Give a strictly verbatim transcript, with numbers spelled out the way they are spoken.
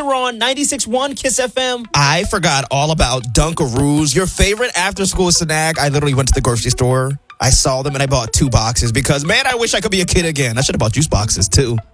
are on ninety-six point one Kiss F M. I forgot all about Dunkaroos, your favorite after-school snack. I literally went to the grocery store. I saw them and I bought two boxes because, man, I wish I could be a kid again. I should have bought juice boxes, too.